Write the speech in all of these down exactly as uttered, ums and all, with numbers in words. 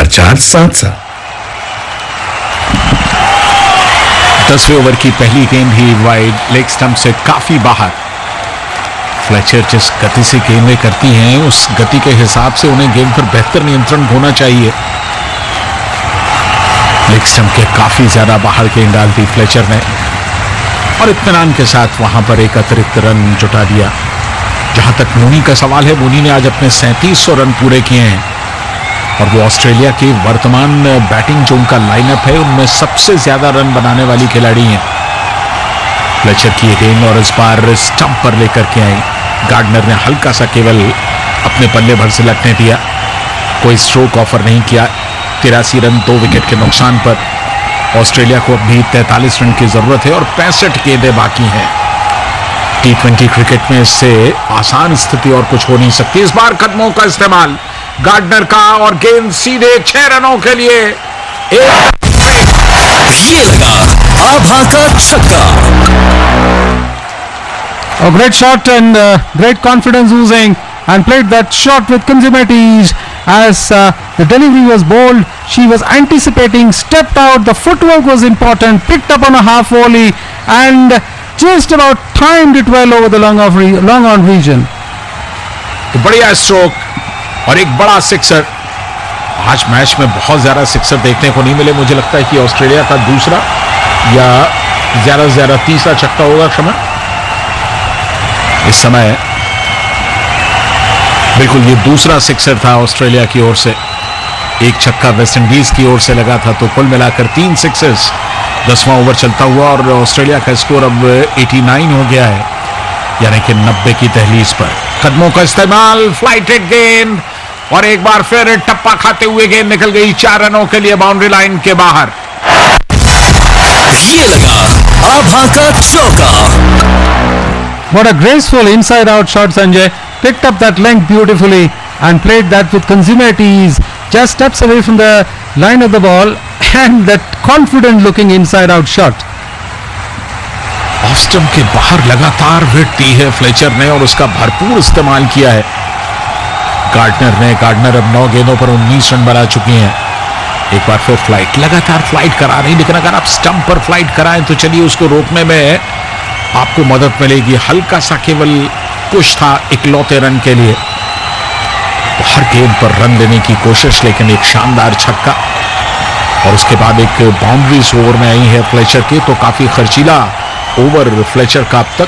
चार सात सात। दसवें ओवर की पहली गेंद ही वाइड लेग स्टंप से काफी बाहर। फ्लेचर जिस गति से गेंदें करती हैं उस गति के हिसाब से उन्हें गेंद पर बेहतर नियंत्रण होना चाहिए। लेग स्टंप के काफी ज्यादा बाहर गेंद डाल दी फ्लेचर ने और इत्मीनान के साथ वहां पर एक अतिरिक्त रन जुटा दिया। जहां तक मूनी का सवाल है, मूनी ने आज अपने सैंतीस सौ रन पूरे किए हैं और वो ऑस्ट्रेलिया के वर्तमान बैटिंग जो उनका लाइनअप है उनमें सबसे ज्यादा रन बनाने वाली खिलाड़ी हैं। फ्लेचर की गेंद और इस बार स्टंप पर लेकर के आई। गार्डनर ने हल्का सा केवल अपने पल्ले भर से लगने दिया, कोई स्ट्रोक ऑफर नहीं किया। तिरासी रन दो विकेट के नुकसान पर ऑस्ट्रेलिया को अभी तैंतालीस रन की जरूरत है और पैंसठ गेंदें बाकी हैं। टी ट्वेंटी क्रिकेट में इससे आसान स्थिति और कुछ हो नहीं सकती। इस बार कदमों का इस्तेमाल गार्डनर का और गेंद सीधे छह रनों के लिए एक। ये लगा आभा का छक्का। A great shot and uh, great confidence oozing, and played that shot with consummate ease as uh, the delivery was bold. She was anticipating, stepped out, the footwork was important, picked up on a half volley and just about timed it well over the long, of re- long on region. तो बढ़िया stroke और एक बड़ा sixer. आज match में बहुत ज्यादा sixer देखने को नहीं मिले। मुझे लगता है कि ऑस्ट्रेलिया का दूसरा या ज्यादा से ज्यादा तीसरा छक्का होगा। क्षमा, इस समय बिल्कुल ये दूसरा सिक्सर था ऑस्ट्रेलिया की ओर से। एक छक्का वेस्ट इंडीज की ओर से लगा था, तो कुल मिलाकर तीन सिक्सेस। दसवां ओवर चलता हुआ और ऑस्ट्रेलिया का स्कोर अब नवासी हो गया है, यानी कि नब्बे की दहलीज पर। कदमों का इस्तेमाल, फ्लाइटेड गेंद और एक बार फिर टप्पा खाते हुए गेंद निकल गई चार रनों के लिए बाउंड्री लाइन के बाहर। ये लगा आभा का चौका। What a graceful inside-out shot, Sanjay. Picked up that length beautifully and played that with consummate ease. Just steps away from the line of the ball and that confident-looking inside-out shot. Off stump के बाहर लगातार wicket दी है Fletcher ने और उसका भरपूर इस्तेमाल किया है गार्डनर ने। गार्डनर अब नौ गेंदों पर उन्नीस रन बना चुकी हैं। एक बार फिर फ्लाइट, लगातार फ्लाइट करा रही, लेकिन अगर आप स्टंप पर फ्लाइट कराएं तो चलिए उसको रोकने में आपको मदद मिलेगी। हल्का सा केवल पुश था इकलौते रन के लिए। तो हर गेंद पर रन लेने की कोशिश, लेकिन एक शानदार छक्का और उसके बाद एक बाउंड्रीज ओवर में आई है फ्लेचर के। तो काफी खर्चीला ओवर फ्लेचर का अब तक।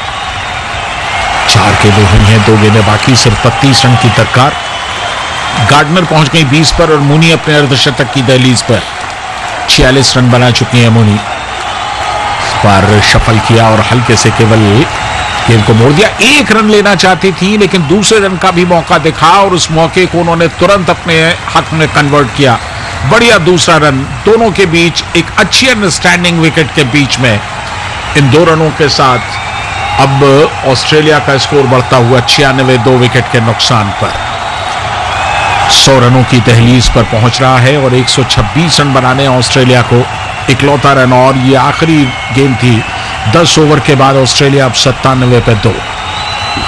चार गेंदें हुई हैं, दो गेंदें बाकी, सिर्फ बत्तीस रन की दरकार। गार्डनर पहुंच गई बीस पर और मूनी अपने अर्धशतक की दहलीज पर। छियालीस रन बना चुकी है मूनी। पर शफल किया और हल्के से केवल गेंद को मोड़ दिया। एक रन लेना चाहती थी लेकिन दूसरे रन का भी मौका दिखा और उस मौके को उन्होंने तुरंत अपने हक में कन्वर्ट किया। बढ़िया दूसरा रन दोनों के बीच, एक अच्छी अंडरस्टैंडिंग विकेट के बीच में। इन दो रनों के साथ अब ऑस्ट्रेलिया का स्कोर बढ़ता हुआ छियानवे दो विकेट के नुकसान पर सौ रनों की दहलीज पर पहुंच रहा है और एक सौ छब्बीस रन बनाने ऑस्ट्रेलिया को। इकलौता रन और ये आखिरी गेंद थी। दस ओवर के बाद ऑस्ट्रेलिया अब सत्तानवे पे दो।